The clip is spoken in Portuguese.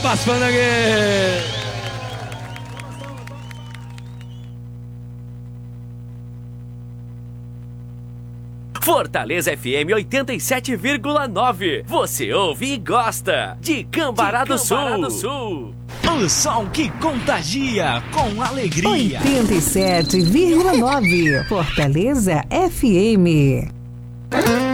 participando aqui. Fortaleza FM 87,9. Você ouve e gosta de Cambará do Sul. O som que contagia com alegria. 87,9. Fortaleza FM.